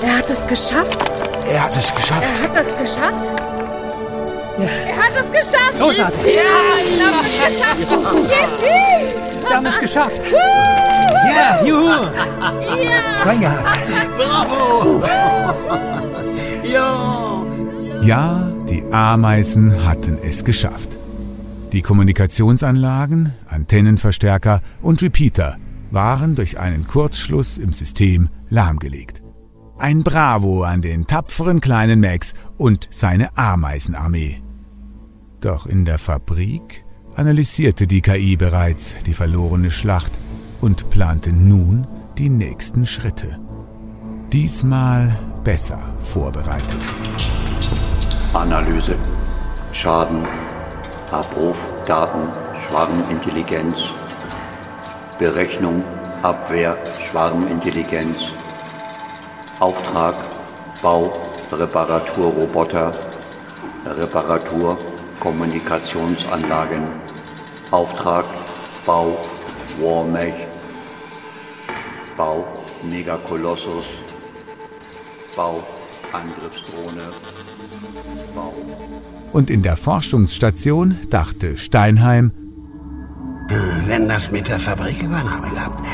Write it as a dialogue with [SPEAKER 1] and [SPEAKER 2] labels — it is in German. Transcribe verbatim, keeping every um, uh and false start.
[SPEAKER 1] Er hat es geschafft.
[SPEAKER 2] Er hat es geschafft.
[SPEAKER 1] Er hat es geschafft.
[SPEAKER 3] Ja.
[SPEAKER 1] Er hat es geschafft.
[SPEAKER 3] Großartig.
[SPEAKER 1] Ja, wir haben es geschafft. Yippie.
[SPEAKER 3] Wir haben es geschafft. Ja, juhu.
[SPEAKER 1] Ja.
[SPEAKER 3] Schwein gehabt.
[SPEAKER 2] Bravo! Ja!
[SPEAKER 4] Ja, die Ameisen hatten es geschafft. Die Kommunikationsanlagen, Antennenverstärker und Repeater waren durch einen Kurzschluss im System lahmgelegt. Ein Bravo an den tapferen kleinen Max und seine Ameisenarmee. Doch in der Fabrik analysierte die K I bereits die verlorene Schlacht und plante nun die nächsten Schritte. Diesmal besser vorbereitet.
[SPEAKER 5] Analyse, Schaden, Abruf, Daten, Schwarmintelligenz, Berechnung, Abwehr, Schwarmintelligenz, Auftrag, Bau, Reparaturroboter, Reparatur, Kommunikationsanlagen, Auftrag, Bau, Warmech, Bau, Megakolossus, Bau, Angriffsdrohne, Bau.
[SPEAKER 4] Und in der Forschungsstation dachte Steinheim:
[SPEAKER 2] Wenn das mit der Fabrikübernahme klappt,